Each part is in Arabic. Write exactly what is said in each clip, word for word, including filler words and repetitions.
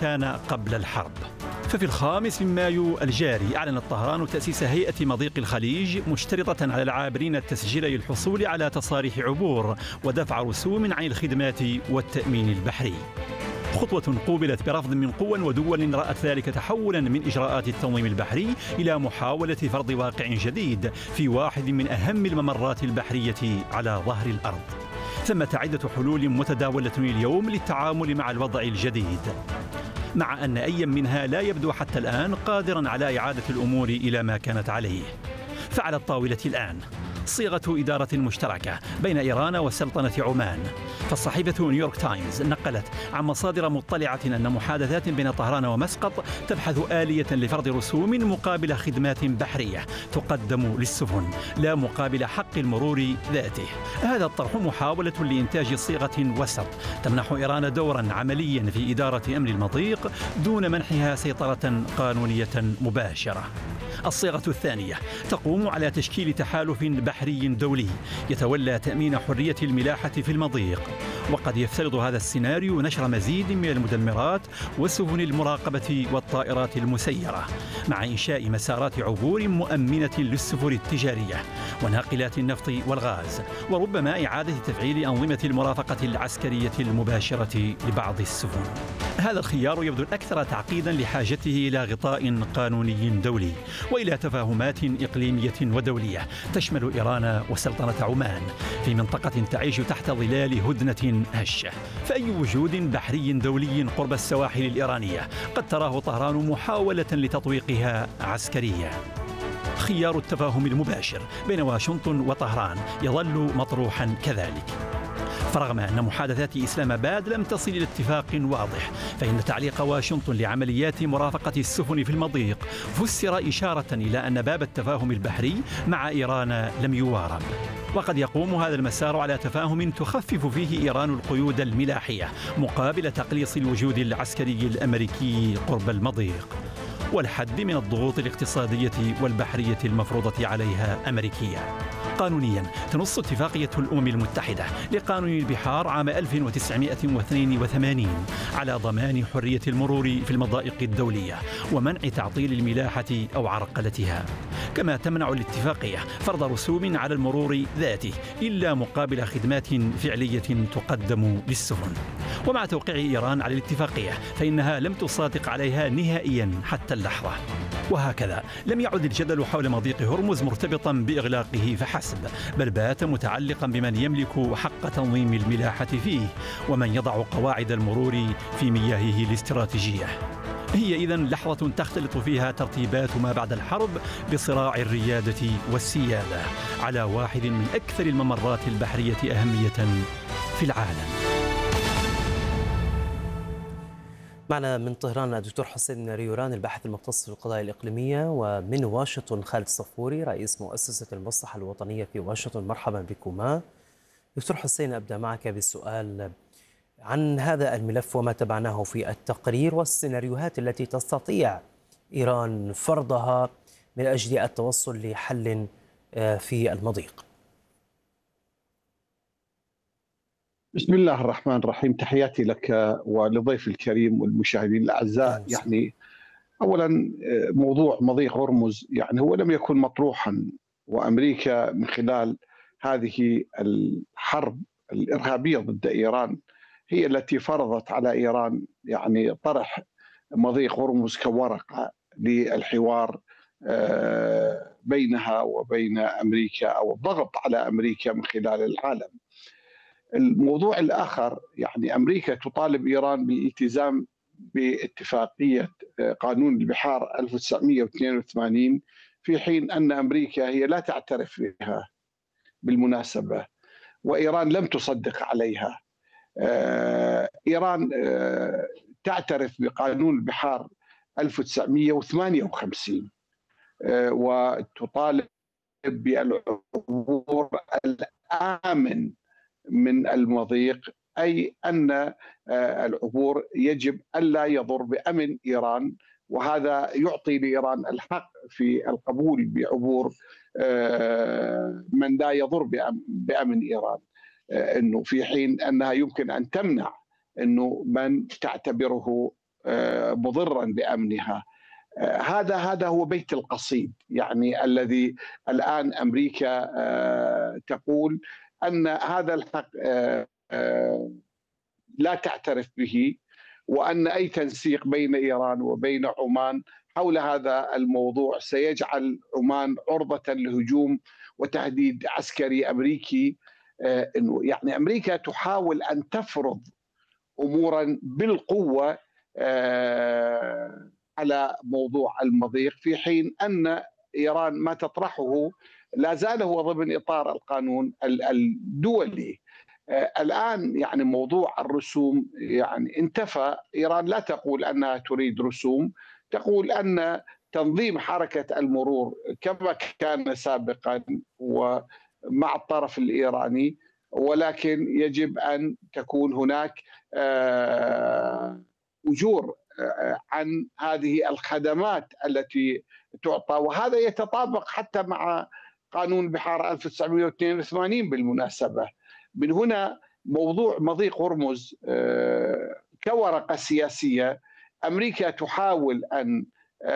كان قبل الحرب. ففي الخامس من مايو الجاري أعلنت طهران تأسيس هيئة مضيق الخليج، مشترطة على العابرين التسجيل للحصول على تصاريح عبور ودفع رسوم عن الخدمات والتأمين البحري. خطوة قوبلت برفض من قوى ودول رأت ذلك تحولا من إجراءات التنظيم البحري إلى محاولة فرض واقع جديد في واحد من أهم الممرات البحرية على ظهر الأرض. ثمة عدة حلول متداولة اليوم للتعامل مع الوضع الجديد، مع أن أي منها لا يبدو حتى الآن قادرا على إعادة الأمور إلى ما كانت عليه. فعلى الطاولة الآن صيغة إدارة مشتركة بين إيران وسلطنة عمان. فالصحيفة نيويورك تايمز نقلت عن مصادر مطلعة أن محادثات بين طهران ومسقط تبحث آلية لفرض رسوم مقابل خدمات بحرية تقدم للسفن لا مقابل حق المرور ذاته. هذا الطرح محاولة لإنتاج صيغة وسط تمنح إيران دورا عمليا في إدارة أمن المضيق دون منحها سيطرة قانونية مباشرة. الصيغة الثانية تقوم على تشكيل تحالف بحري دولي يتولى تأمين حرية الملاحة في المضيق، وقد يفترض هذا السيناريو نشر مزيد من المدمرات وسفن المراقبة والطائرات المسيرة، مع إنشاء مسارات عبور مؤمنة للسفن التجارية وناقلات النفط والغاز، وربما إعادة تفعيل أنظمة المرافقة العسكرية المباشرة لبعض السفن. هذا الخيار يبدو الأكثر تعقيدا لحاجته إلى غطاء قانوني دولي وإلى تفاهمات إقليمية ودولية تشمل إيران وسلطنة عمان في منطقة تعيش تحت ظلال هدنة هشة. فأي وجود بحري دولي قرب السواحل الإيرانية قد تراه طهران محاولة لتطويقها عسكريا. خيار التفاهم المباشر بين واشنطن وطهران يظل مطروحا كذلك، فرغم أن محادثات إسلام آباد لم تصل إلى اتفاق واضح، فإن تعليق واشنطن لعمليات مرافقة السفن في المضيق فسر إشارة إلى أن باب التفاهم البحري مع إيران لم يوارب. وقد يقوم هذا المسار على تفاهم تخفف فيه إيران القيود الملاحية مقابل تقليص الوجود العسكري الأمريكي قرب المضيق والحد من الضغوط الاقتصادية والبحرية المفروضة عليها أمريكيا. قانونيا تنص اتفاقية الأمم المتحدة لقانون البحار عام ألف وتسعمائة واثنين وثمانين على ضمان حرية المرور في المضائق الدولية ومنع تعطيل الملاحة أو عرقلتها، كما تمنع الاتفاقية فرض رسوم على المرور ذاته إلا مقابل خدمات فعلية تقدم للسفن. ومع توقيع إيران على الاتفاقية فإنها لم تصادق عليها نهائيا حتى اللحظة. وهكذا لم يعد الجدل حول مضيق هرمز مرتبطا بإغلاقه فحسب، بل بات متعلقا بمن يملك حق تنظيم الملاحة فيه ومن يضع قواعد المرور في مياهه الاستراتيجية. هي إذن لحظة تختلط فيها ترتيبات ما بعد الحرب بصراع الريادة والسيادة على واحد من أكثر الممرات البحرية أهمية في العالم. معنا من طهران الدكتور حسين ريوران الباحث المختص في القضايا الإقليمية، ومن واشنطن خالد الصفوري رئيس مؤسسة المصلحة الوطنية في واشنطن. مرحبا بكما. دكتور حسين، أبدأ معك بالسؤال عن هذا الملف وما تبعناه في التقرير والسيناريوهات التي تستطيع إيران فرضها من أجل التوصل لحل في المضيق. بسم الله الرحمن الرحيم. تحياتي لك ولضيف الكريم والمشاهدين الأعزاء. يعني أولا موضوع مضيق هرمز يعني هو لم يكن مطروحا، وأمريكا من خلال هذه الحرب الإرهابية ضد إيران هي التي فرضت على إيران يعني طرح مضيق هرمز كورقة للحوار بينها وبين أمريكا أو الضغط على أمريكا من خلال العالم. الموضوع الآخر يعني أمريكا تطالب إيران بالالتزام باتفاقية قانون البحار ألف وتسعمائة واثنين وثمانين، في حين أن أمريكا هي لا تعترف بها بالمناسبة، وإيران لم تصدق عليها. إيران تعترف بقانون البحار ألف وتسعمائة وثمانية وخمسين وتطالب بالعبور الآمن من المضيق، أي أن العبور يجب ألا يضر بأمن إيران، وهذا يعطي لإيران الحق في القبول بعبور من لا يضر بأمن إيران، إنه في حين أنها يمكن أن تمنع إنه من تعتبره مضرا بأمنها. هذا هذا هو بيت القصيد، يعني الذي الآن أمريكا تقول أن هذا الحق لا تعترف به، وأن أي تنسيق بين إيران وبين عمان حول هذا الموضوع سيجعل عمان عرضة لهجوم وتهديد عسكري أمريكي. يعني أمريكا تحاول أن تفرض أمورا بالقوة على موضوع المضيق، في حين أن إيران ما تطرحه لا زال هو ضمن إطار القانون الدولي. الآن يعني موضوع الرسوم يعني انتفى. إيران لا تقول أنها تريد رسوم، تقول أن تنظيم حركة المرور كما كان سابقا ومع الطرف الإيراني، ولكن يجب أن تكون هناك أجور عن هذه الخدمات التي تعطى، وهذا يتطابق حتى مع قانون البحار ألف وتسعمئة واثنين وثمانين بالمناسبة. من هنا موضوع مضيق هرمز كورقة سياسية، أمريكا تحاول أن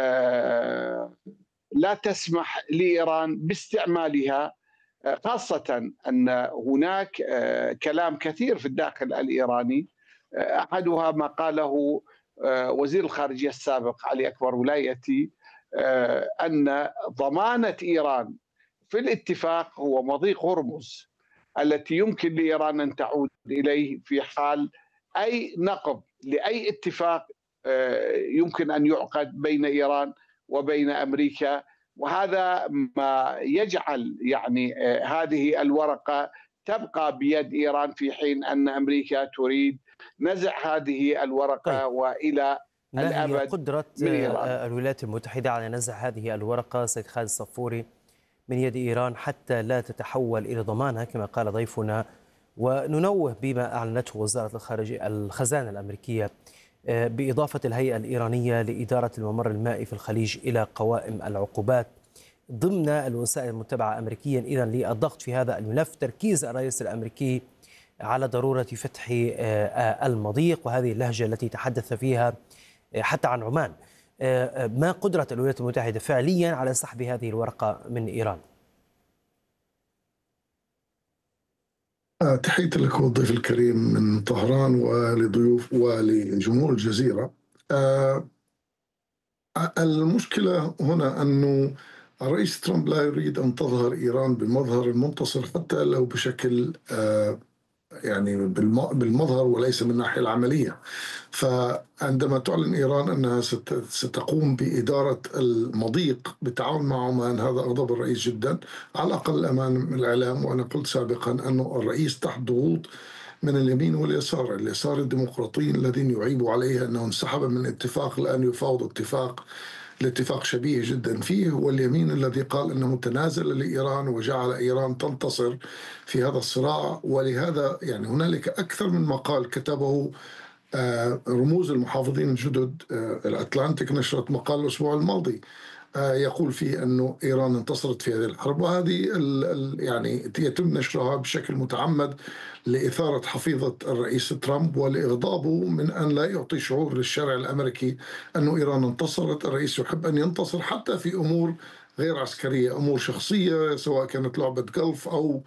لا تسمح لإيران باستعمالها، خاصة أن هناك كلام كثير في الداخل الإيراني. أحدها ما قاله وزير الخارجية السابق علي أكبر ولايتي، أن ضمانة إيران في الاتفاق هو مضيق هرمز التي يمكن لإيران أن تعود إليه في حال أي نقض لأي اتفاق يمكن أن يعقد بين إيران وبين أمريكا. وهذا ما يجعل يعني هذه الورقة تبقى بيد إيران، في حين أن أمريكا تريد نزع هذه الورقة طيب. وإلى ما هي قدرة الولايات المتحدة على نزع هذه الورقة سيد خالد الصفوري من يد إيران حتى لا تتحول إلى ضمانها كما قال ضيفنا؟ وننوه بما أعلنته وزارة الخارجية الخزانة الأمريكية بإضافة الهيئة الإيرانية لإدارة الممر المائي في الخليج إلى قوائم العقوبات ضمن الوسائل المتبعة أمريكيا إذا للضغط في هذا الملف. تركيز الرئيس الأمريكي على ضرورة فتح المضيق وهذه اللهجة التي تحدث فيها حتى عن عمان. ما قدرة الولايات المتحدة فعليا على سحب هذه الورقة من إيران؟ تحياتي لك والضيف الكريم من طهران ولضيوف ولجمهور الجزيرة. المشكلة هنا أنه الرئيس ترامب لا يريد أن تظهر إيران بمظهر المنتصر حتى لو بشكل يعني بالمظهر وليس من الناحية العملية. فعندما تعلن إيران أنها ستقوم بإدارة المضيق بالتعاون مع عمان، هذا أغضب الرئيس جدا على الأقل أمام الإعلام. وأنا قلت سابقا أنه الرئيس تحت ضغوط من اليمين واليسار، اليسار الديمقراطيين الذين يعيبوا عليه أنه انسحب من اتفاق الآن يفاوض اتفاق الاتفاق شبيه جدا فيه، واليمين الذي قال أنه متنازل لإيران وجعل إيران تنتصر في هذا الصراع. ولهذا يعني هنالك أكثر من مقال كتبه رموز المحافظين الجدد. الأتلانتيك نشرت مقال الأسبوع الماضي يقول فيه أنه إيران انتصرت في هذه الحرب، وهذه يعني يتم نشرها بشكل متعمد لإثارة حفيظة الرئيس ترامب ولإغضابه من أن لا يعطي شعور للشارع الأمريكي أنه إيران انتصرت. الرئيس يحب أن ينتصر حتى في أمور غير عسكرية، أمور شخصية سواء كانت لعبة جولف أو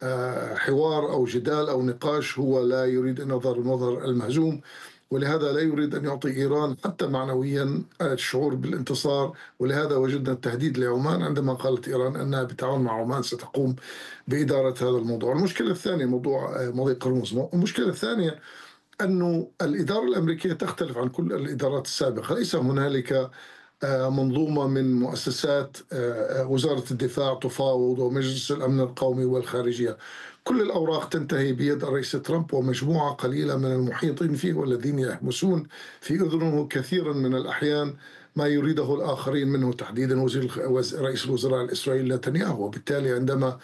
حوار أو جدال أو نقاش، هو لا يريد أن يظهر المظهر المهزوم، ولهذا لا يريد أن يعطي إيران حتى معنويا الشعور بالانتصار. ولهذا وجدنا التهديد لعمان عندما قالت إيران أنها بالتعاون مع عمان ستقوم بإدارة هذا الموضوع. المشكلة الثانية موضوع مضيق هرمز. المشكلة الثانية أنه الإدارة الأمريكية تختلف عن كل الإدارات السابقة. ليس هنالك منظومة من مؤسسات وزارة الدفاع تفاوض ومجلس الأمن القومي والخارجية. كل الأوراق تنتهي بيد الرئيس ترامب ومجموعة قليلة من المحيطين فيه والذين يحمسون في أذنه كثيرا من الأحيان ما يريده الآخرين، منه تحديدا وزير رئيس الوزراء الإسرائيلي نتنياهو. وبالتالي عندما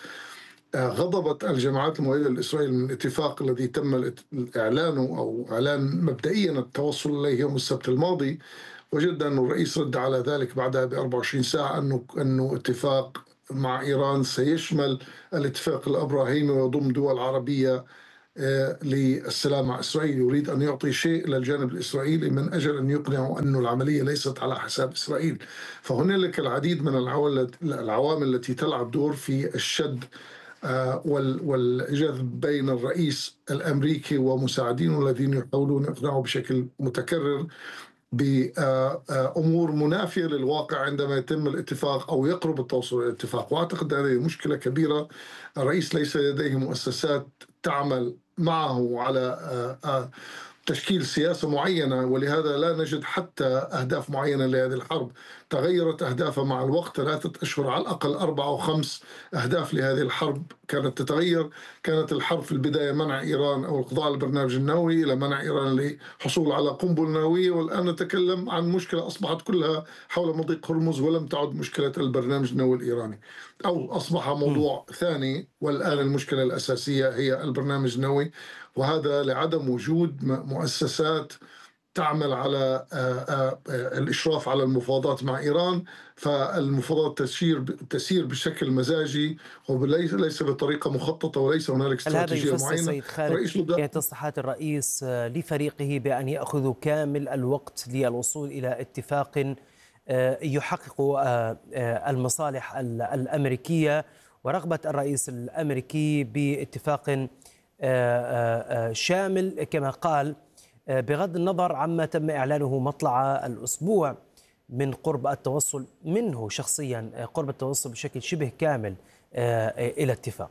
غضبت الجماعات المؤيدة لإسرائيل من الاتفاق الذي تم إعلانه أو إعلان مبدئيا التوصل إليه يوم السبت الماضي، وجدنا أن الرئيس رد على ذلك بعدها ب أربعة وعشرين ساعة أنه أنه اتفاق مع إيران سيشمل الاتفاق الإبراهيمي ويضم دول عربية للسلام مع إسرائيل، يريد أن يعطي شيء للجانب الإسرائيلي من أجل أن يقنعوا أن العملية ليست على حساب إسرائيل. فهنالك العديد من العوامل التي تلعب دور في الشد والجذب بين الرئيس الأمريكي ومساعدينه الذين يحاولون إقناعه بشكل متكرر بأمور منافية للواقع عندما يتم الاتفاق أو يقرب التوصل إلى الاتفاق. وأعتقد هذه مشكلة كبيرة. الرئيس ليس لديه مؤسسات تعمل معه على تشكيل سياسة معينة، ولهذا لا نجد حتى أهداف معينة لهذه الحرب. تغيرت أهدافها مع الوقت، ثلاثة أشهر على الأقل أربع أو خمس أهداف لهذه الحرب كانت تتغير. كانت الحرب في البداية منع إيران أو القضاء على البرنامج النووي، إلى منع إيران للحصول على قنبلة نووية، والآن نتكلم عن مشكلة أصبحت كلها حول مضيق هرمز ولم تعد مشكلة البرنامج النووي الإيراني، أو أصبح موضوع م. ثاني، والآن المشكلة الأساسية هي البرنامج النووي. وهذا لعدم وجود مؤسسات تعمل على الإشراف على المفاوضات مع إيران. فالمفاوضات تسير تسير بشكل مزاجي وليس ليس بطريقة مخططة، وليس هنالك استراتيجية معينة. هل هذا يفسر سيد خالد يعني تصريحات الرئيس لفريقه بأن يأخذوا كامل الوقت للوصول إلى اتفاق يحقق المصالح الأمريكية، ورغبة الرئيس الأمريكي باتفاق شامل كما قال، بغض النظر عما تم إعلانه مطلع الأسبوع من قرب التوصل منه شخصيا، قرب التوصل بشكل شبه كامل إلى اتفاق؟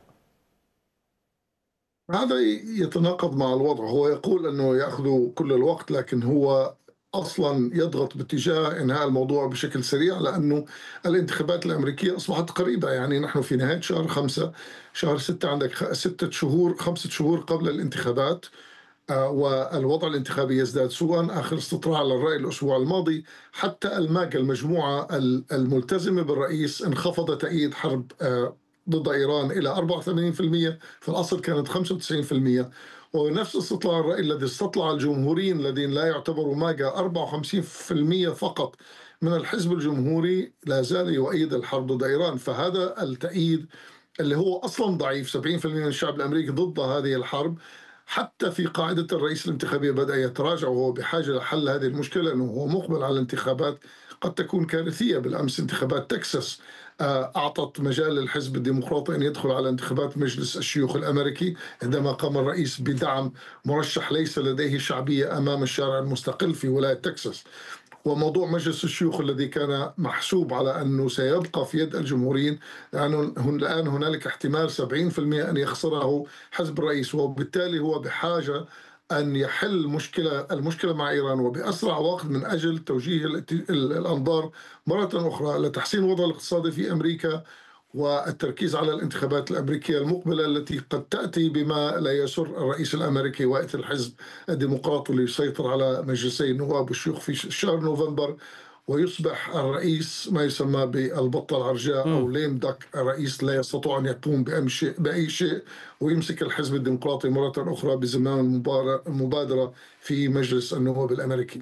هذا يتناقض مع الوضع. هو يقول أنه يأخذ كل الوقت، لكن هو أصلا يضغط باتجاه إنهاء الموضوع بشكل سريع، لأنه الانتخابات الأمريكية أصبحت قريبة. يعني نحن في نهاية شهر خمسة، شهر ستة عندك ستة شهور خمسة شهور قبل الانتخابات، والوضع الانتخابي يزداد سوءا. آخر استطلاع للرأي الأسبوع الماضي، حتى الماجا المجموعة الملتزمة بالرئيس انخفض تأييد حرب ضد إيران إلى أربعة وثمانين بالمئة، في الأصل كانت خمسة وتسعين بالمئة. ونفس استطلاع الرأي الذي استطلع الجمهوريين الذين لا يعتبروا ماجا أربعة وخمسين بالمئة فقط من الحزب الجمهوري لا زال يؤيد الحرب ضد إيران. فهذا التأييد اللي هو أصلا ضعيف، سبعين بالمئة من الشعب الأمريكي ضد هذه الحرب، حتى في قاعدة الرئيس الانتخابية بدأ يتراجع، وهو بحاجة لحل هذه المشكلة، لأنه هو مقبل على انتخابات قد تكون كارثية. بالأمس انتخابات تكساس أعطت مجال للحزب الديمقراطي أن يدخل على انتخابات مجلس الشيوخ الأمريكي، عندما قام الرئيس بدعم مرشح ليس لديه شعبية أمام الشارع المستقل في ولاية تكساس. وموضوع مجلس الشيوخ الذي كان محسوب على أنه سيبقى في يد الجمهوريين، لأنه الآن هنالك احتمال سبعين بالمئة أن يخسره حزب الرئيس، وبالتالي هو بحاجة أن يحل المشكلة المشكلة مع إيران وبأسرع وقت من أجل توجيه الأنظار مرة أخرى لتحسين الوضع الاقتصادي في أمريكا، والتركيز على الانتخابات الأمريكية المقبلة التي قد تأتي بما لا يسر الرئيس الأمريكي وقت الحزب الديمقراطي ليسيطر على مجلسي النواب والشيوخ في شهر نوفمبر، ويصبح الرئيس ما يسمى بالبطة العرجاء أو ليم داك. الرئيس لا يستطيع أن يقوم بأي شيء بأي شيء ويمسك الحزب الديمقراطي مرة أخرى بزمام المبادرة في مجلس النواب الأمريكي.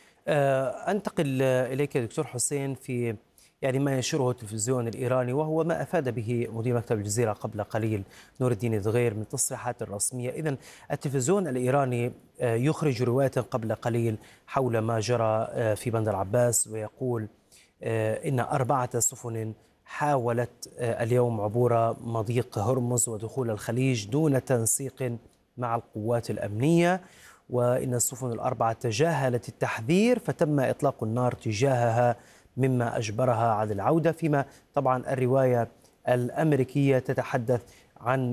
أنتقل إليك دكتور حسين في يعني ما ينشره التلفزيون الإيراني، وهو ما أفاد به مدير مكتب الجزيرة قبل قليل نور الدين الدغير من تصريحات الرسمية. إذن التلفزيون الإيراني يخرج رواية قبل قليل حول ما جرى في بندر عباس، ويقول إن أربعة سفن حاولت اليوم عبور مضيق هرمز ودخول الخليج دون تنسيق مع القوات الأمنية، وإن السفن الأربعة تجاهلت التحذير فتم إطلاق النار تجاهها مما أجبرها على العودة. فيما طبعا الرواية الأمريكية تتحدث عن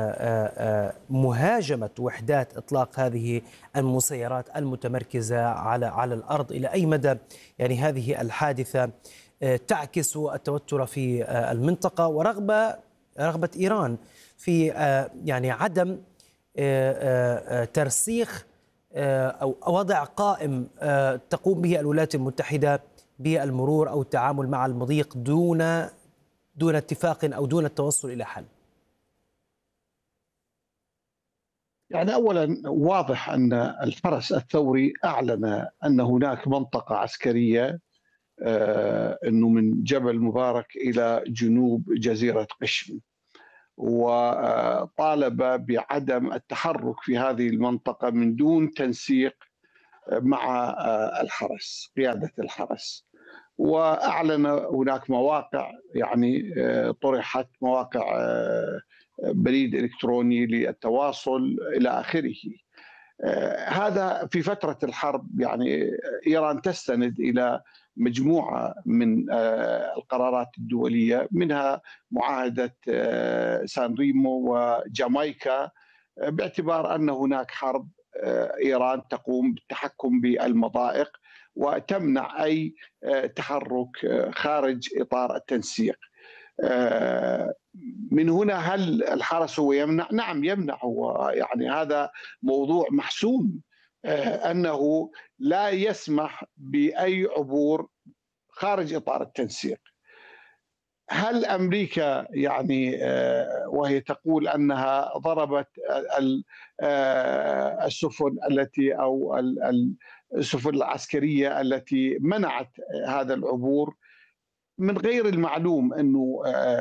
مهاجمة وحدات إطلاق هذه المسيرات المتمركزة على على الأرض. إلى أي مدى يعني هذه الحادثة تعكس التوتر في المنطقة ورغبة رغبة إيران في يعني عدم ترسيخ أو وضع قائم تقوم به الولايات المتحدة بالمرور أو التعامل مع المضيق دون دون اتفاق أو دون التوصل إلى حل؟ يعني أولا واضح أن الحرس الثوري أعلن أن هناك منطقة عسكرية أنه من جبل مبارك إلى جنوب جزيرة قشم، وطالب بعدم التحرك في هذه المنطقة من دون تنسيق مع الحرس، قيادة الحرس. وأعلن هناك مواقع يعني طرحت، مواقع بريد إلكتروني للتواصل إلى آخره. هذا في فترة الحرب. يعني إيران تستند إلى مجموعة من القرارات الدولية، منها معاهدة سان ريمو وجامايكا، باعتبار أن هناك حرب إيران تقوم بالتحكم بالمضائق وتمنع أي تحرك خارج إطار التنسيق. من هنا هل الحرس هو يمنع؟ نعم يمنع. هو يعني هذا موضوع محسوم، أنه لا يسمح بأي عبور خارج إطار التنسيق. هل أمريكا يعني وهي تقول أنها ضربت السفن التي أو السفن العسكرية التي منعت هذا العبور، من غير المعلوم أنه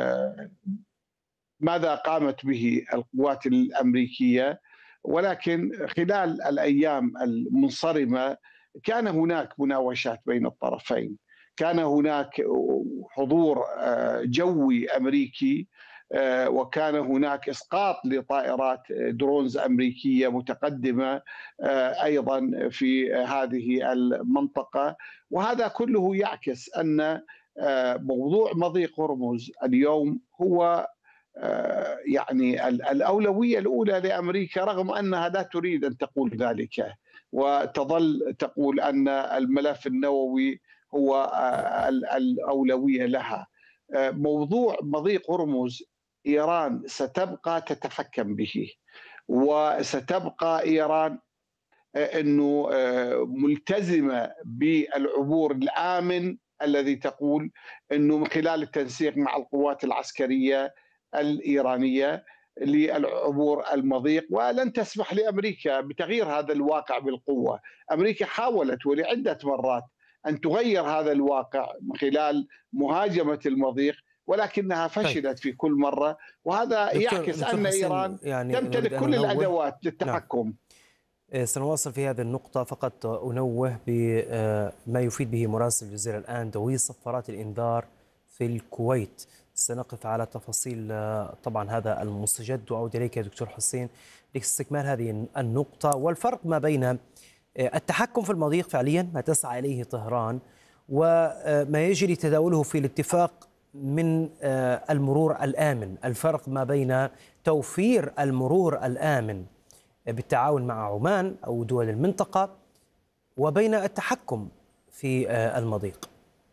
ماذا قامت به القوات الأمريكية. ولكن خلال الأيام المنصرمة كان هناك مناوشات بين الطرفين، كان هناك حضور جوي أمريكي، وكان هناك إسقاط لطائرات درونز أمريكية متقدمة أيضا في هذه المنطقة. وهذا كله يعكس أن موضوع مضيق هرمز اليوم هو يعني الأولوية الأولى لأمريكا، رغم أنها لا تريد أن تقول ذلك وتظل تقول أن الملف النووي هو الأولوية لها. موضوع مضيق هرمز إيران ستبقى تتحكم به، وستبقى إيران أنه ملتزمة بالعبور الآمن الذي تقول أنه من خلال التنسيق مع القوات العسكرية الإيرانية للعبور المضيق، ولن تسمح لأمريكا بتغيير هذا الواقع بالقوة. أمريكا حاولت ولعدة مرات أن تغير هذا الواقع من خلال مهاجمة المضيق، ولكنها فشلت طيب. في كل مرة. وهذا دكتور يعكس دكتور أن إيران يعني تمتلك كل الأدوات للتحكم. نعم. سنواصل في هذه النقطة، فقط أنوه بما يفيد به مراسل الجزيرة الآن دوي صفارات الإنذار في الكويت. سنقف على تفاصيل طبعا هذا المستجد، وأعود إليك يا دكتور حسين لاستكمال هذه النقطة والفرق ما بين التحكم في المضيق فعليا ما تسعى إليه طهران وما يجري تداوله في الاتفاق من المرور الآمن. الفرق ما بين توفير المرور الآمن بالتعاون مع عمان أو دول المنطقة وبين التحكم في المضيق.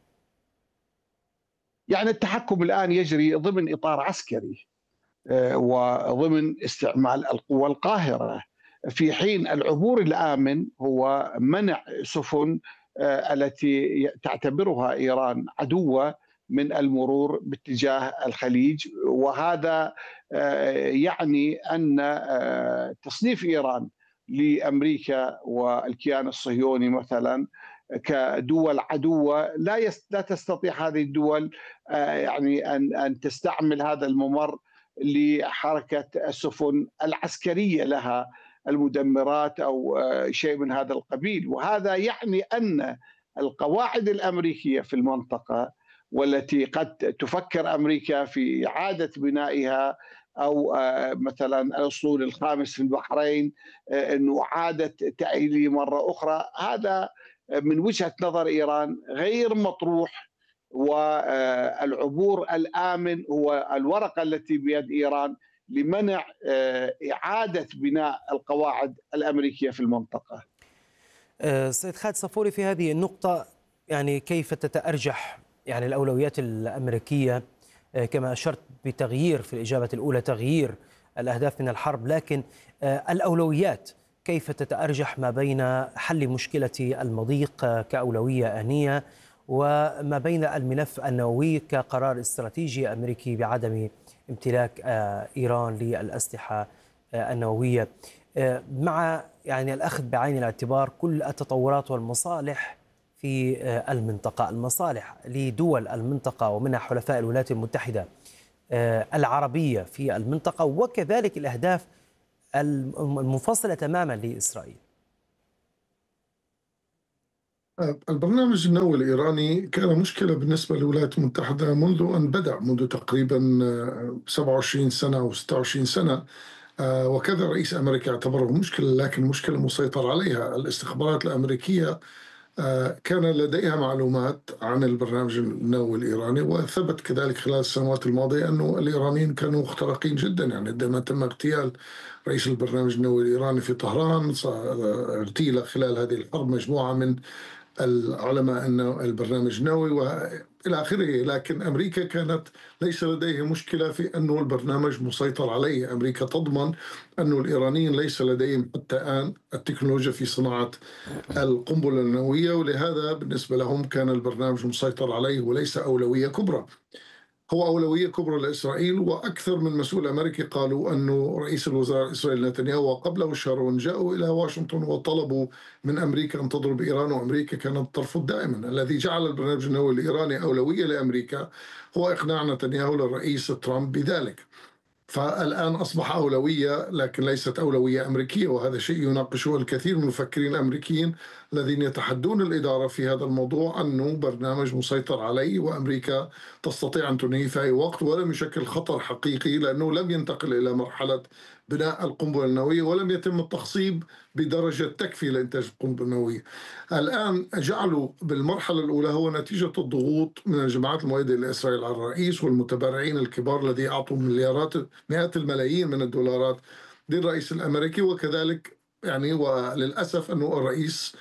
يعني التحكم الآن يجري ضمن إطار عسكري وضمن استعمال القوى القاهرة، في حين العبور الآمن هو منع سفن التي تعتبرها إيران عدوة من المرور باتجاه الخليج. وهذا يعني أن تصنيف إيران لأمريكا والكيان الصهيوني مثلا كدول عدوة لا لا تستطيع هذه الدول يعني أن أن تستعمل هذا الممر لحركة السفن العسكرية لها، المدمرات أو شيء من هذا القبيل. وهذا يعني أن القواعد الأمريكية في المنطقة، والتي قد تفكر أمريكا في إعادة بنائها، أو مثلا الأسطول الخامس في البحرين أنه إعادة تأهيله مرة أخرى، هذا من وجهة نظر إيران غير مطروح. والعبور الآمن هو الورقة التي بيد إيران لمنع إعادة بناء القواعد الأمريكية في المنطقة. سيد خالد صفوري، في هذه النقطة يعني كيف تتأرجح يعني الأولويات الأمريكية؟ كما أشرت بتغيير في الإجابة الأولى، تغيير الأهداف من الحرب، لكن الأولويات كيف تتأرجح ما بين حل مشكلة المضيق كأولوية آنية وما بين الملف النووي كقرار استراتيجي أمريكي بعدم امتلاك إيران للأسلحة النووية، مع يعني الأخذ بعين الاعتبار كل التطورات والمصالح في المنطقة، المصالح لدول المنطقة ومنها حلفاء الولايات المتحدة. العربية في المنطقة وكذلك الأهداف المنفصلة تماما لإسرائيل؟ البرنامج النووي الإيراني كان مشكلة بالنسبة للولايات المتحدة منذ أن بدأ، منذ تقريبا سبعة وعشرين سنة أو ستة وعشرين سنة، وكذا رئيس أمريكا اعتبره مشكلة، لكن مشكلة مسيطر عليها. الاستخبارات الأمريكية كان لديها معلومات عن البرنامج النووي الإيراني، وثبت كذلك خلال السنوات الماضية أنه الإيرانيين كانوا مخترقين جدا. يعني عندما تم اغتيال رئيس البرنامج النووي الإيراني في طهران، اغتيل خلال هذه الحرب مجموعة من العلماء أنه البرنامج النووي وإلى آخره. لكن أمريكا كانت ليس لديها مشكلة في أنه البرنامج مسيطر عليه. أمريكا تضمن أنه الإيرانيين ليس لديهم حتى الآن التكنولوجيا في صناعة القنبلة النووية، ولهذا بالنسبة لهم كان البرنامج مسيطر عليه وليس أولوية كبرى. هو أولوية كبرى لإسرائيل، وأكثر من مسؤول أمريكي قالوا أنه رئيس الوزراء الإسرائيلي نتنياهو وقبله شارون جاءوا إلى واشنطن وطلبوا من أمريكا أن تضرب إيران، وأمريكا كانت ترفض دائما. الذي جعل البرنامج النووي الإيراني أولوية لأمريكا هو إقناع نتنياهو للرئيس ترامب بذلك. فالآن أصبح أولوية لكن ليست أولوية أمريكية، وهذا شيء يناقشه الكثير من المفكرين الأمريكيين الذين يتحدون الإدارة في هذا الموضوع، أنه برنامج مسيطر عليه وأمريكا تستطيع أن تنهيه في أي وقت، ولم يشكل خطر حقيقي لأنه لم ينتقل إلى مرحلة بناء القنبلة النووية، ولم يتم التخصيب بدرجة تكفي لإنتاج القنبلة النووية. الآن جعلوا بالمرحلة الأولى هو نتيجة الضغوط من الجماعات المؤيدة لإسرائيل على الرئيس والمتبرعين الكبار الذي أعطوا مليارات مئات الملايين من الدولارات للرئيس الأمريكي، وكذلك يعني وللأسف أنه الرئيس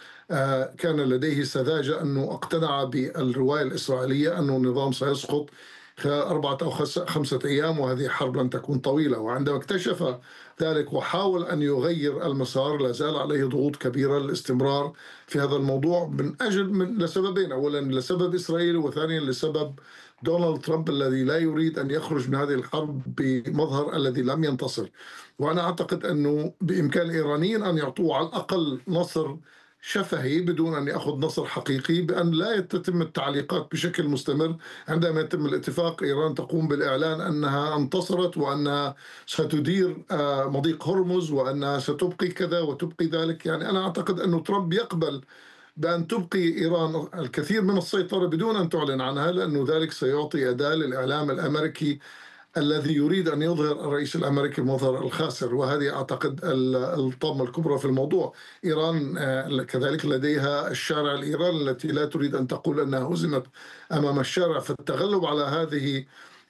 كان لديه سذاجة أنه اقتنع بالرواية الإسرائيلية أنه النظام سيسقط خلال أربعة أو خمسة أيام، وهذه حرب لن تكون طويلة. وعندما اكتشف ذلك وحاول أن يغير المسار، لا زال عليه ضغوط كبيرة للاستمرار في هذا الموضوع من أجل من لسببين: أولا لسبب إسرائيل، وثانيا لسبب دونالد ترامب الذي لا يريد أن يخرج من هذه الحرب بمظهر الذي لم ينتصر. وأنا أعتقد أنه بإمكان الإيرانيين أن يعطوا على الأقل نصر شفهي بدون أن يأخذ نصر حقيقي، بأن لا تتم التعليقات بشكل مستمر. عندما يتم الاتفاق إيران تقوم بالإعلان أنها انتصرت وأنها ستدير مضيق هرمز وأنها ستبقي كذا وتبقي ذلك. يعني أنا أعتقد أن ترامب يقبل بأن تبقي إيران الكثير من السيطرة بدون أن تعلن عنها، لأنه ذلك سيعطي أداة للإعلام الأمريكي الذي يريد أن يظهر الرئيس الأمريكي مظهر الخاسر. وهذه أعتقد الطامة الكبرى في الموضوع. إيران كذلك لديها الشارع الإيراني التي لا تريد أن تقول أنها هزمت أمام الشارع، فالتغلب على هذه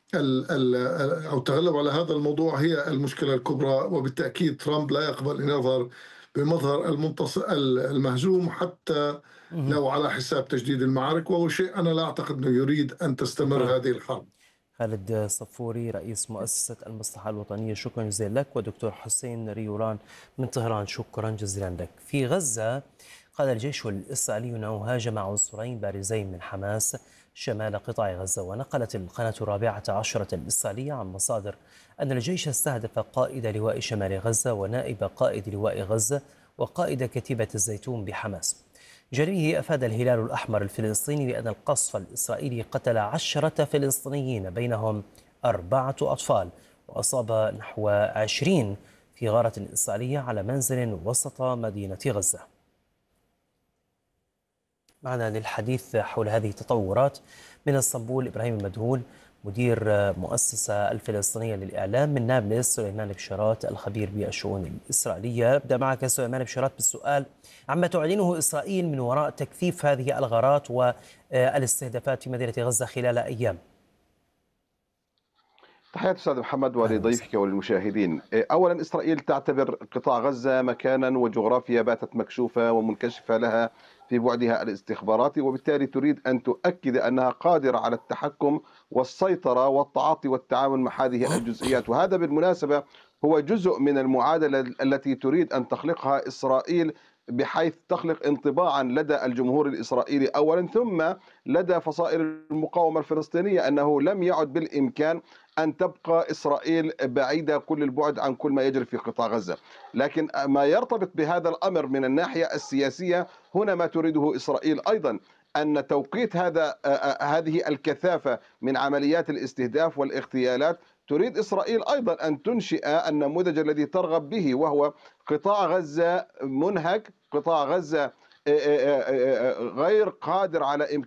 أو التغلب على هذا الموضوع هي المشكلة الكبرى. وبالتأكيد ترامب لا يقبل أن يظهر بمظهر المنتصر المهزوم حتى لو على حساب تجديد المعارك، وهو شيء أنا لا أعتقد أنه يريد أن تستمر هذه الحرب. خالد صفوري رئيس مؤسسة المصلحة الوطنية، شكرا جزيلا لك. ودكتور حسين ريوران من طهران، شكرا جزيلا لك. في غزة قال الجيش الإسرائيلي أنه هاجم عنصرين بارزين من حماس شمال قطاع غزة. ونقلت القناة الرابعة عشرة الإسرائيلية عن مصادر أن الجيش استهدف قائد لواء شمال غزة ونائب قائد لواء غزة وقائد كتيبة الزيتون بحماس. جريمه أفاد الهلال الأحمر الفلسطيني بأن القصف الإسرائيلي قتل عشرة فلسطينيين بينهم أربعة أطفال، وأصاب نحو عشرين في غارة إسرائيلية على منزل وسط مدينة غزة. معنا للحديث حول هذه التطورات من اسطنبول إبراهيم المدهول مدير مؤسسة الفلسطينية للإعلام، من نابلس سليمان بشارات الخبير بالشؤون الإسرائيلية. أبدأ معك سليمان بشارات بالسؤال عما تعلنه إسرائيل من وراء تكثيف هذه الغارات والاستهدافات في مدينة غزة خلال أيام. تحياتي أستاذ محمد ولضيفك وللمشاهدين. أولا، إسرائيل تعتبر قطاع غزة مكانا وجغرافيا باتت مكشوفة ومنكشفة لها في بعدها الاستخباراتي، وبالتالي تريد أن تؤكد أنها قادرة على التحكم والسيطرة والتعاطي والتعامل مع هذه الجزئيات. وهذا بالمناسبة هو جزء من المعادلة التي تريد أن تخلقها إسرائيل، بحيث تخلق انطباعا لدى الجمهور الإسرائيلي أولا، ثم لدى فصائل المقاومة الفلسطينية أنه لم يعد بالإمكان أن تبقى إسرائيل بعيدة كل البعد عن كل ما يجري في قطاع غزة. لكن ما يرتبط بهذا الأمر من الناحية السياسية، هنا ما تريده إسرائيل أيضا أن توقيت هذا هذه الكثافة من عمليات الاستهداف والاغتيالات تريد إسرائيل أيضا أن تنشئ النموذج الذي ترغب به، وهو قطاع غزة منهك، قطاع غزة غير قادر على